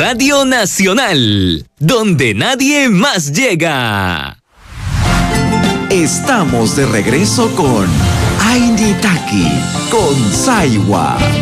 Radio Nacional, donde nadie más llega. Estamos de regreso con Aini Taki, con Saiwa.